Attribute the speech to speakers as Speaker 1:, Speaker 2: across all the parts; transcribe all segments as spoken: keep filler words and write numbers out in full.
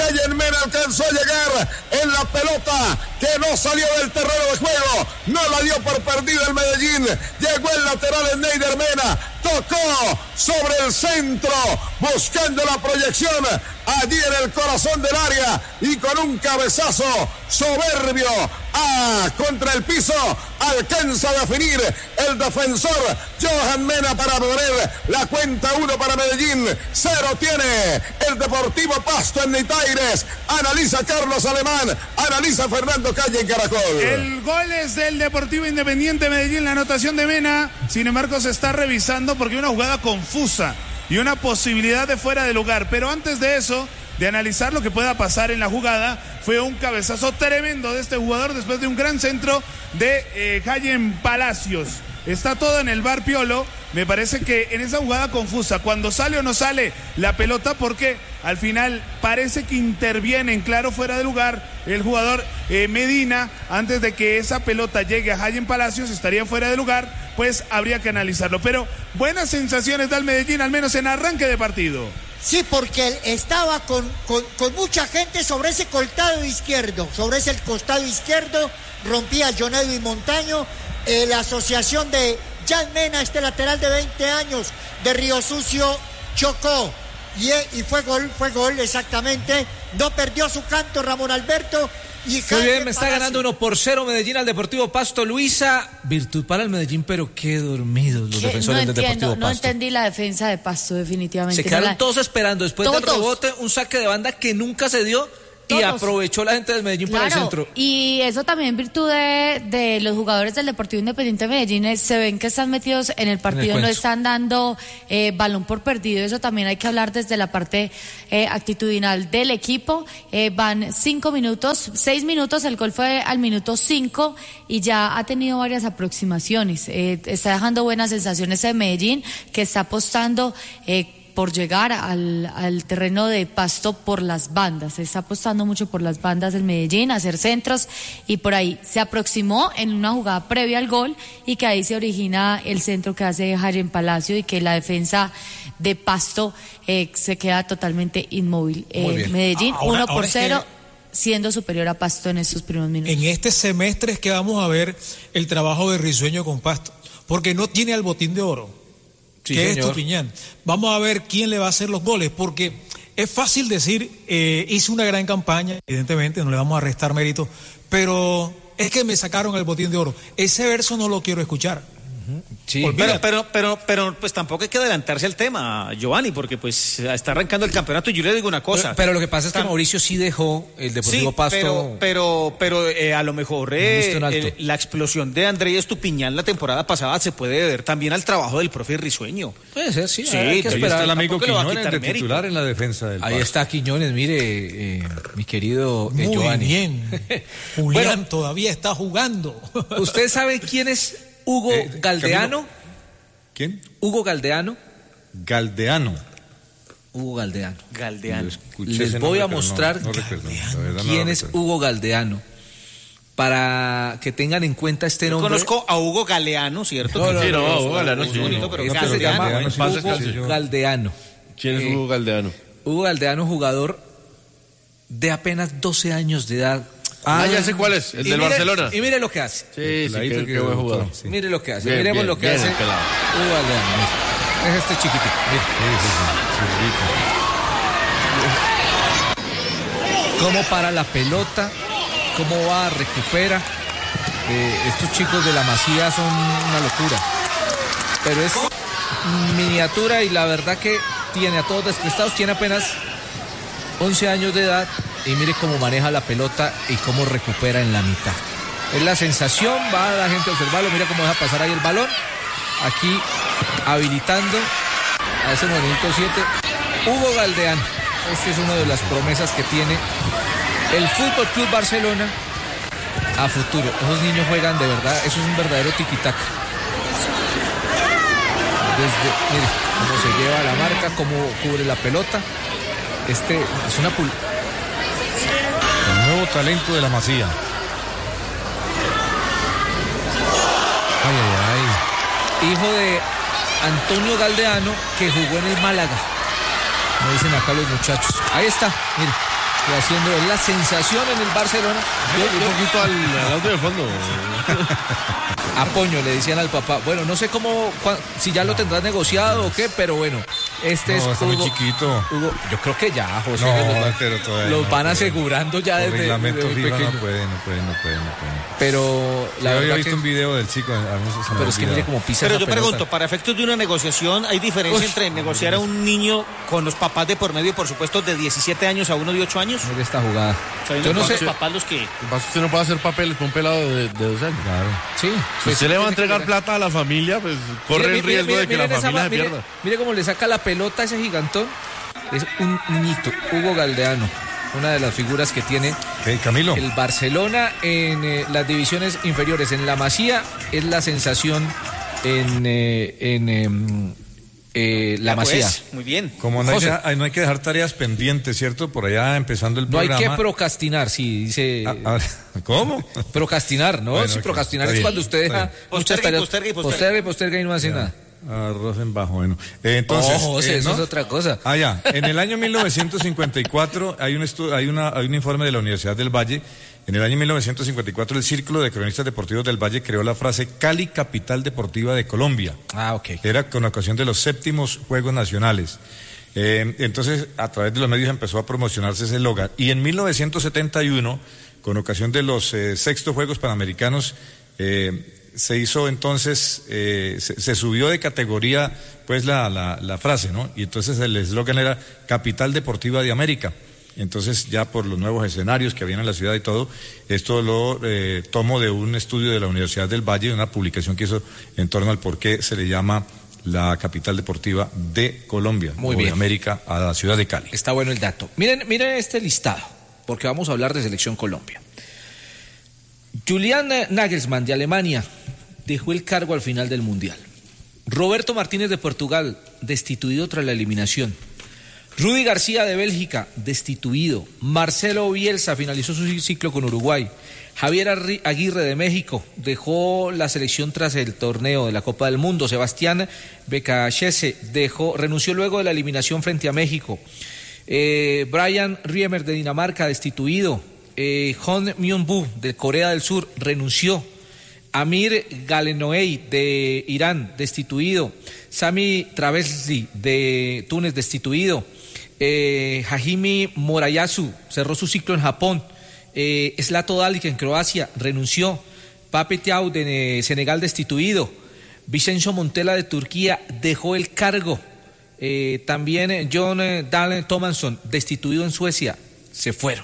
Speaker 1: Hayen Mena alcanzó a llegar en la pelota que no salió del terreno de juego, no la dio por perdida el Medellín, llegó el lateral en Neider Mena, tocó sobre el centro, buscando la proyección allí en el corazón del área y con un cabezazo soberbio ah, contra el piso alcanza a definir el defensor Johan Mena para poner la cuenta. Uno para Medellín, cero tiene el Deportivo Pasto en Nitaires. Analiza Carlos Alemán, analiza Fernando Calle en Caracol.
Speaker 2: El gol es del Deportivo Independiente Medellín, la anotación de Mena. Sin embargo, se está revisando porque hay una jugada confusa y una posibilidad de fuera de lugar. Pero antes de eso, de analizar lo que pueda pasar en la jugada, fue un cabezazo tremendo de este jugador después de un gran centro de eh, Hayen Palacios. Está todo en el bar Piolo. Me parece que en esa jugada confusa, cuando sale o no sale la pelota, porque al final parece que interviene en claro fuera de lugar el jugador eh, Medina, antes de que esa pelota llegue a Hayen Palacios, estaría fuera de lugar, pues habría que analizarlo. Pero buenas sensaciones da el Medellín, al menos en arranque de partido.
Speaker 3: Sí, porque él estaba con, con, con mucha gente sobre ese costado izquierdo, sobre ese costado izquierdo, rompía John Edwin Montaño, eh, la asociación de Jan Mena, este lateral de veinte años de Río Sucio, chocó y, y fue gol, fue gol exactamente, no perdió su canto Ramón Alberto. Y
Speaker 4: muy bien, me está Palacio. Ganando uno por cero Medellín al Deportivo Pasto. Luisa, virtud para el Medellín, pero qué dormidos los defensores
Speaker 5: no
Speaker 4: del
Speaker 5: entiendo,
Speaker 4: Deportivo Pasto.
Speaker 5: No entendí la defensa de Pasto, definitivamente.
Speaker 4: Se quedaron
Speaker 5: no la...
Speaker 4: todos esperando después
Speaker 5: todos.
Speaker 4: del rebote, un saque de banda que nunca se dio.
Speaker 5: Todos.
Speaker 4: Y aprovechó la gente del Medellín
Speaker 5: claro,
Speaker 4: para el centro.
Speaker 5: Y eso también en virtud de, de los jugadores del Deportivo Independiente de Medellín, es, se ven que están metidos en el partido, en el no están dando eh, balón por perdido. Eso también hay que hablar desde la parte eh, actitudinal del equipo. Eh, van cinco minutos, seis minutos, el gol fue al minuto cinco y ya ha tenido varias aproximaciones. Eh, está dejando buenas sensaciones en Medellín, que está apostando eh, por llegar al, al terreno de Pasto por las bandas. Se está apostando mucho por las bandas del Medellín, a hacer centros, y por ahí se aproximó en una jugada previa al gol y que ahí se origina el centro que hace Hayen Palacio y que la defensa de Pasto eh, se queda totalmente inmóvil. Eh, Medellín ahora, uno por cero, que... siendo superior a Pasto en estos primeros minutos.
Speaker 6: En este semestre es que vamos a ver el trabajo de Risueño con Pasto, porque no tiene al botín de oro. Sí, que señor. Es Estupiñán. Vamos a ver quién le va a hacer los goles, porque es fácil decir, eh, hice una gran campaña, evidentemente, no le vamos a restar mérito, pero es que me sacaron el botín de oro. Ese verso no lo quiero escuchar.
Speaker 7: Sí, pero, pero, pero, pero, pues tampoco hay que adelantarse al tema, Giovanni, porque pues está arrancando el campeonato y yo le digo una cosa.
Speaker 4: Pero, pero lo que pasa es que Mauricio sí dejó el Deportivo
Speaker 7: sí,
Speaker 4: Pasto.
Speaker 7: Pero, pero, pero eh, a lo mejor eh, el, la explosión de Andrés Estupiñán la temporada pasada se puede deber también al trabajo del profe Risueño.
Speaker 4: Puede ser, sí.
Speaker 7: Sí,
Speaker 4: hay que
Speaker 8: ahí
Speaker 4: esperar.
Speaker 8: está el amigo Quiñones de
Speaker 7: mérito.
Speaker 8: titular en la defensa del
Speaker 4: Ahí
Speaker 8: Pasto.
Speaker 4: está Quiñones, mire, eh, mi querido eh,
Speaker 6: Muy
Speaker 4: Giovanni.
Speaker 6: bien. Julián bueno, todavía está jugando.
Speaker 4: ¿Usted sabe quién es Hugo eh, Galdeano?
Speaker 8: Camilo. ¿Quién?
Speaker 4: Hugo Galdeano.
Speaker 8: Galdeano.
Speaker 4: Hugo Galdeano.
Speaker 7: Galdeano.
Speaker 4: Les voy a mostrar
Speaker 8: no, no recuerdo, verdad,
Speaker 4: quién
Speaker 8: no
Speaker 4: es Hugo Galdeano, para que tengan en cuenta este
Speaker 7: Yo
Speaker 4: nombre.
Speaker 7: conozco a Hugo Galeano, ¿cierto?
Speaker 8: No, no,
Speaker 7: sí,
Speaker 8: no,
Speaker 7: no,
Speaker 8: Hugo Galeano,
Speaker 7: es
Speaker 8: sí,
Speaker 7: bonito,
Speaker 8: no,
Speaker 7: pero
Speaker 4: este
Speaker 7: Galdeano.
Speaker 4: se llama
Speaker 8: Galdeano,
Speaker 4: Hugo Galdeano.
Speaker 9: ¿Quién es
Speaker 4: Eh,
Speaker 9: Hugo Galdeano?
Speaker 4: Hugo Galdeano, jugador de apenas doce años de edad.
Speaker 9: Ah, ya sé cuál es, el del
Speaker 4: mire,
Speaker 9: Barcelona.
Speaker 4: Y mire lo que hace.
Speaker 9: Sí, sí, qué, qué buen jugador.
Speaker 4: Sí. Mire lo que hace.
Speaker 9: Bien,
Speaker 4: Miremos
Speaker 9: bien,
Speaker 4: lo que
Speaker 9: bien,
Speaker 4: hace Hugo Galdeano. Es este chiquitito. Cómo para la pelota, cómo va, recupera. Eh, estos chicos de la Masía son una locura. Pero es miniatura y la verdad que tiene a todos descrestados. Tiene apenas once años de edad y mire cómo maneja la pelota y cómo recupera en la mitad. Es la sensación, va la gente a observarlo, mira cómo deja pasar ahí el balón. Aquí habilitando a ese minuto siete Hugo Galdeano. Este es una de las promesas que tiene el Fútbol Club Barcelona a futuro. Esos niños juegan de verdad, eso es un verdadero tiquitaca. Desde, mire, cómo se lleva la marca, cómo cubre la pelota. Este es una pul...
Speaker 8: El nuevo talento de la Masía. Ay, ay, ay.
Speaker 4: Hijo de Antonio Galdeano, que jugó en el Málaga. Me dicen acá los muchachos. Ahí está, mire. que haciendo la sensación en el Barcelona.
Speaker 9: Yo, yo, un poquito al, al audio de fondo.
Speaker 4: Apoño, le decían al papá. Bueno, no sé cómo, si ya lo tendrás negociado o qué, pero bueno, este
Speaker 8: no,
Speaker 4: es
Speaker 8: está
Speaker 4: Hugo,
Speaker 8: muy chiquito.
Speaker 4: Hugo, yo creo que ya, José.
Speaker 8: No,
Speaker 4: los,
Speaker 8: pero todavía
Speaker 4: los
Speaker 8: no
Speaker 4: van
Speaker 8: puede.
Speaker 4: asegurando ya
Speaker 8: Por
Speaker 4: desde,
Speaker 8: reglamento
Speaker 4: desde
Speaker 8: FIFA
Speaker 4: pequeño.
Speaker 8: no puede, no puede, no puede, no puede.
Speaker 4: Pero la
Speaker 8: yo había
Speaker 4: verdad
Speaker 8: visto
Speaker 4: que...
Speaker 8: un video del chico. A mí se me
Speaker 4: pero es que
Speaker 8: olvidado.
Speaker 4: mire cómo pisa
Speaker 7: Pero
Speaker 4: esa
Speaker 7: yo
Speaker 4: pelota.
Speaker 7: pregunto, para efectos de una negociación, ¿hay diferencia Uy, entre negociar a un niño con los papás de por medio, por supuesto, de diecisiete años a uno de ocho años?
Speaker 4: Mire esta jugada.
Speaker 7: O sea,
Speaker 4: yo no sé.
Speaker 7: Los papás los que...
Speaker 9: Usted no puede hacer papeles con un pelado de, de dos años.
Speaker 8: Claro.
Speaker 4: Sí.
Speaker 9: Si usted le va a entregar plata a la familia, pues corre
Speaker 4: mire,
Speaker 9: el riesgo
Speaker 4: mire,
Speaker 9: de que
Speaker 4: mire,
Speaker 9: la familia
Speaker 4: esa,
Speaker 9: se pierda.
Speaker 4: Mire, mire cómo le saca la pelota a ese gigantón. Es un niñito, Hugo Galdeano, una de las figuras que tiene
Speaker 8: hey, Camilo.
Speaker 4: el Barcelona en eh, las divisiones inferiores. En la Masía es la sensación en, eh, en eh, eh, la
Speaker 7: pues,
Speaker 4: Masía.
Speaker 7: Muy bien.
Speaker 8: Como no hay, que, no hay que dejar tareas pendientes, ¿cierto? Por allá empezando el
Speaker 4: no
Speaker 8: programa.
Speaker 4: No hay que procrastinar, sí, dice...
Speaker 8: Ah, ah, ¿Cómo?
Speaker 4: Procrastinar, ¿no?
Speaker 8: Bueno,
Speaker 4: sí,
Speaker 8: okay,
Speaker 4: procrastinar es
Speaker 8: bien,
Speaker 4: cuando usted deja muchas tareas.
Speaker 7: Posterga y posterga.
Speaker 4: Posterga y posterga y no hace
Speaker 8: ya.
Speaker 4: nada.
Speaker 8: Arroz en bajo, bueno. Eh, entonces,
Speaker 4: oh, José,
Speaker 8: eh,
Speaker 4: eso
Speaker 8: ¿no?
Speaker 4: es otra cosa.
Speaker 8: Ah, ya. En el año mil novecientos cincuenta y cuatro hay un, estu hay, una, hay un informe de la Universidad del Valle. En el año mil novecientos cincuenta y cuatro el Círculo de Cronistas Deportivos del Valle creó la frase Cali, capital deportiva de Colombia.
Speaker 4: Ah, ok.
Speaker 8: Era con ocasión de los séptimos Juegos Nacionales. Eh, entonces, a través de los medios empezó a promocionarse ese eslogan. Y en mil novecientos setenta y uno, con ocasión de los eh, sextos Juegos Panamericanos, eh, se hizo entonces, eh, se, se subió de categoría pues la, la, la frase, ¿no? Y entonces el eslogan era Capital Deportiva de América. Entonces ya por los nuevos escenarios que habían en la ciudad y todo, esto lo eh, tomo de un estudio de la Universidad del Valle, una publicación que hizo en torno al por qué se le llama la capital deportiva de Colombia,
Speaker 4: Muy
Speaker 8: o
Speaker 4: bien.
Speaker 8: de América, a la ciudad de Cali.
Speaker 4: Está bueno el dato. Miren, miren este listado, porque vamos a hablar de Selección Colombia. Julian Nagelsmann de Alemania dejó el cargo al final del Mundial. Roberto Martínez de Portugal, destituido tras la eliminación. Rudy García de Bélgica, destituido. Marcelo Bielsa finalizó su ciclo con Uruguay. Javier Aguirre de México dejó la selección tras el torneo de la Copa del Mundo. Sebastián Becachese dejó, renunció luego de la eliminación frente a México. Eh, Brian Riemer de Dinamarca, destituido. Eh, Hon Myung-bu de Corea del Sur renunció. Amir Galenoei de Irán, destituido. Sami Travesli de Túnez, destituido. Eh, Hajimi Morayasu cerró su ciclo en Japón. Eh, Zlato Dalic en Croacia renunció. Pape Thiaw de Senegal, destituido. Vicenzo Montella de Turquía dejó el cargo. Eh, también John Dahl Thomason, destituido en Suecia, se fueron.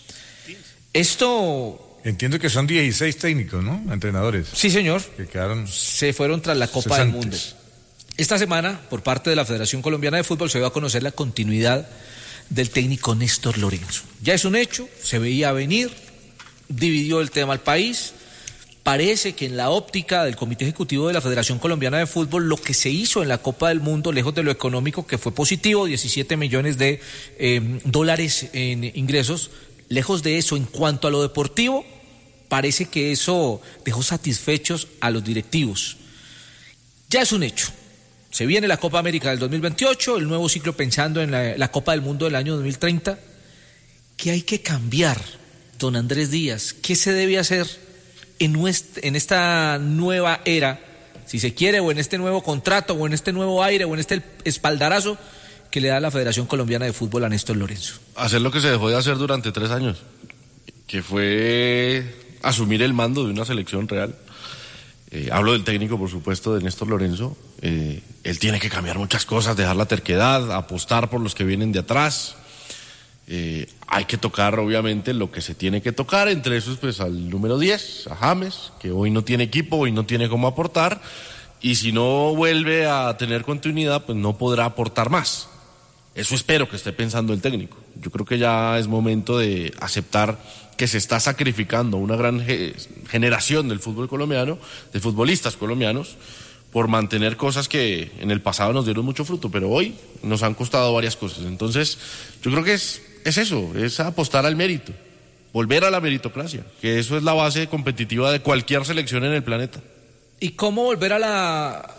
Speaker 4: Esto...
Speaker 8: Entiendo que son dieciséis técnicos, ¿no? Entrenadores.
Speaker 4: Sí, señor.
Speaker 8: Que quedaron...
Speaker 4: Se fueron tras la Copa
Speaker 8: cesantes.
Speaker 4: del Mundo. Esta semana, por parte de la Federación Colombiana de Fútbol, se dio a conocer la continuidad del técnico Néstor Lorenzo. Ya es un hecho, se veía venir, dividió el tema al país. Parece que en la óptica del Comité Ejecutivo de la Federación Colombiana de Fútbol, lo que se hizo en la Copa del Mundo, lejos de lo económico, que fue positivo, diecisiete millones de eh, dólares en ingresos, lejos de eso, en cuanto a lo deportivo, parece que eso dejó satisfechos a los directivos. Ya es un hecho. Se viene la Copa América del dos mil veintiocho, el nuevo ciclo pensando en la, la Copa del Mundo del año dos mil treinta. ¿Qué hay que cambiar, don Andrés Díaz? ¿Qué se debe hacer en, nuestra, en esta nueva era, si se quiere, o en este nuevo contrato, o en este nuevo aire, o en este espaldarazo que le da la Federación Colombiana de Fútbol a Néstor Lorenzo?
Speaker 9: Hacer lo que se dejó de hacer durante tres años, que fue asumir el mando de una selección real. Eh, hablo del técnico, por supuesto, de Néstor Lorenzo. Eh, él tiene que cambiar muchas cosas, dejar la terquedad, apostar por los que vienen de atrás. Eh, hay que tocar, obviamente, lo que se tiene que tocar, entre esos, pues, al número diez, a James, que hoy no tiene equipo, hoy no tiene cómo aportar, y si no vuelve a tener continuidad, pues no podrá aportar más. Eso espero que esté pensando el técnico. Yo creo que ya es momento de aceptar que se está sacrificando una gran ge- generación del fútbol colombiano, de futbolistas colombianos, por mantener cosas que en el pasado nos dieron mucho fruto, pero hoy nos han costado varias cosas. Entonces, yo creo que es, es eso, es apostar al mérito, volver a la meritocracia, que eso es la base competitiva de cualquier selección en el planeta.
Speaker 4: ¿Y cómo volver a la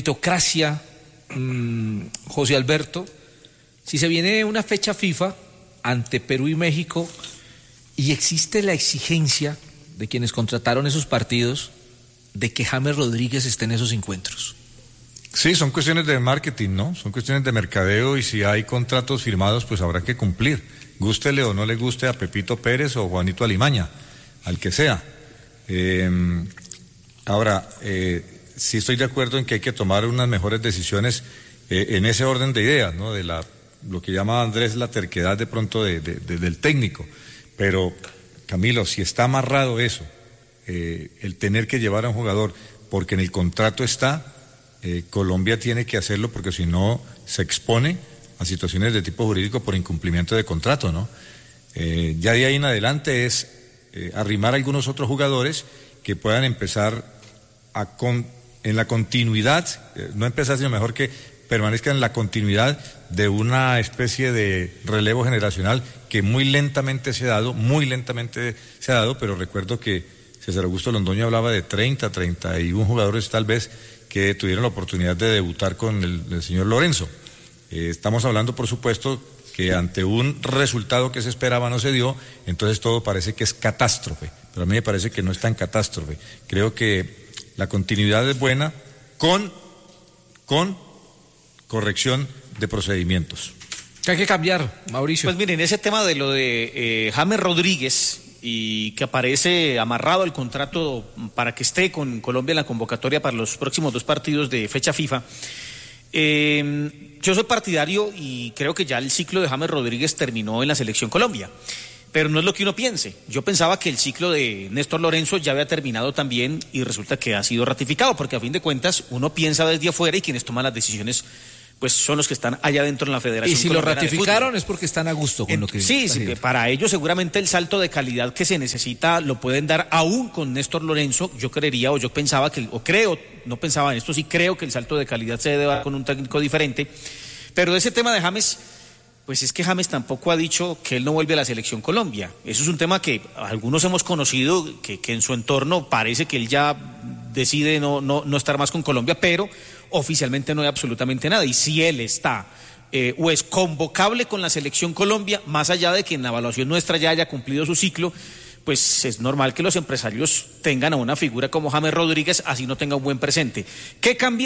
Speaker 4: meritocracia, mmm, José Alberto, si se viene una fecha FIFA ante Perú y México, y existe la exigencia de quienes contrataron esos partidos de que James Rodríguez esté en esos encuentros.
Speaker 8: Sí, son cuestiones de marketing, ¿no? Son cuestiones de mercadeo, y si hay contratos firmados, pues habrá que cumplir. Gústele o no le guste a Pepito Pérez o Juanito Alimaña, al que sea. Eh, ahora, eh, sí estoy de acuerdo en que hay que tomar unas mejores decisiones eh, en ese orden de ideas, ¿no? De la, lo que llama Andrés la terquedad de pronto de, de, de, del técnico. Pero, Camilo, si está amarrado eso, eh, el tener que llevar a un jugador porque en el contrato está, eh, Colombia tiene que hacerlo, porque si no se expone a situaciones de tipo jurídico por incumplimiento de contrato, ¿no? Eh, ya de ahí en adelante es eh, arrimar a algunos otros jugadores que puedan empezar a con, en la continuidad, eh, no empezar, sino mejor que permanezcan en la continuidad de una especie de relevo generacional que muy lentamente se ha dado, muy lentamente se ha dado, pero recuerdo que César Augusto Londoño hablaba de treinta, treinta y uno jugadores tal vez que tuvieron la oportunidad de debutar con el, el señor Lorenzo. Eh, estamos hablando, por supuesto, que ante un resultado que se esperaba no se dio, entonces todo parece que es catástrofe, pero a mí me parece que no es tan catástrofe. Creo que la continuidad es buena con, con corrección de procedimientos.
Speaker 4: ¿Qué hay que cambiar, Mauricio?
Speaker 7: Pues miren, ese tema de lo de eh, James Rodríguez, y que aparece amarrado el contrato para que esté con Colombia en la convocatoria para los próximos dos partidos de fecha FIFA. Eh, yo soy partidario y creo que ya el ciclo de James Rodríguez terminó en la Selección Colombia, pero no es lo que uno piense. Yo pensaba que el ciclo de Néstor Lorenzo ya había terminado también, y resulta que ha sido ratificado, porque a fin de cuentas uno piensa desde afuera y quienes toman las decisiones pues son los que están allá dentro en la Federación.
Speaker 4: Y si lo ratificaron es porque están a gusto con
Speaker 7: en,
Speaker 4: lo que...
Speaker 7: Sí, sí, para ellos seguramente el salto de calidad que se necesita lo pueden dar aún con Néstor Lorenzo. Yo creería, o yo pensaba que, o creo, no pensaba en esto, sí creo que el salto de calidad se debe dar con un técnico diferente. Pero de ese tema de James, pues es que James tampoco ha dicho que él no vuelve a la Selección Colombia. Eso es un tema que algunos hemos conocido, que, que en su entorno parece que él ya decide no, no, no estar más con Colombia, pero oficialmente no hay absolutamente nada. Y si él está eh, o es convocable con la Selección Colombia, más allá de que en la evaluación nuestra ya haya cumplido su ciclo, pues es normal que los empresarios tengan a una figura como James Rodríguez, así no tenga un buen presente. ¿Qué cambia?